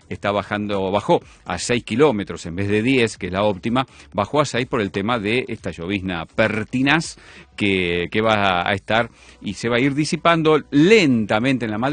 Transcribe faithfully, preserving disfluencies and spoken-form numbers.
está bajando, bajó a seis kilómetros en vez de diez, que es la óptima, bajó a seis por el tema de esta llovizna pertinaz que, que va a estar y se va a ir disipando lentamente en la madrugada.